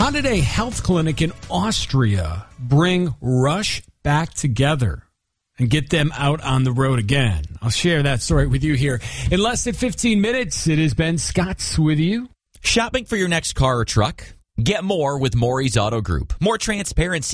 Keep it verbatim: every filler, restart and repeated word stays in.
How did a health clinic in Austria bring Rush back together and get them out on the road again? I'll share that story with you here in less than fifteen minutes. It is Ben Scotts with you. Shopping for your next car or truck? Get more with Maury's Auto Group. More transparency.